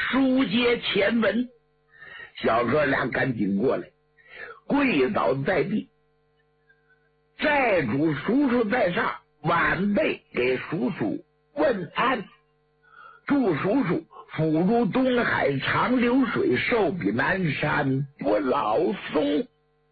书接前文。小哥俩赶紧过来，跪倒在地。债主叔叔在上，晚辈给叔叔问安。祝叔叔福如东海长流水，寿比南山不老松。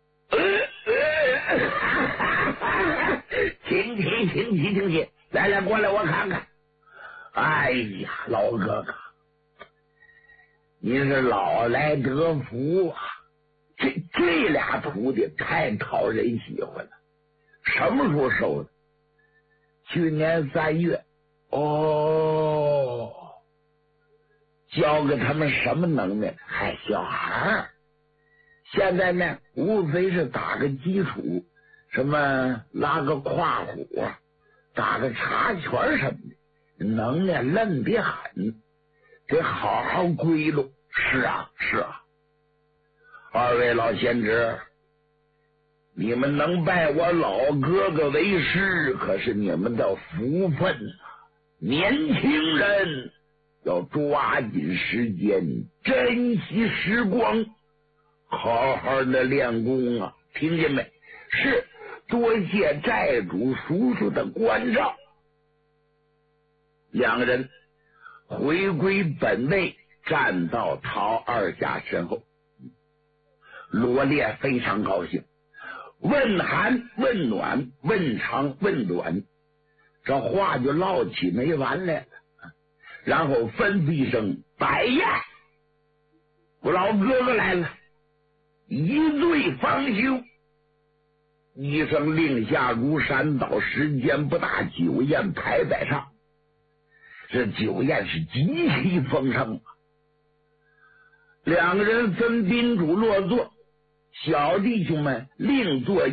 请，来，过来我看看。哎呀，老哥哥，你是老来得福啊！这俩徒弟太讨人喜欢了。什么时候收的？去年3月。哦，教给他们什么能耐？还小孩。现在呢，无非是打个基础，什么拉个胯虎，打个茶拳什么的，能耐嫩得很，得好好归拢。是啊，二位老贤侄，你们能拜我老哥哥为师，可是你们的福分啊！年轻人要抓紧时间，珍惜时光，好好的练功啊！听见没？是，多谢债主叔叔的关照。两个人回归本位，站到陶二家身后。罗烈非常高兴，问寒问暖，问长问短，这话就唠起没完来了。然后吩咐一声摆宴，我老哥哥来了，一醉方休。一声令下如山倒，时间不大，酒宴排在上。这酒宴是极其丰盛。两个人分宾主落座，小弟兄们另坐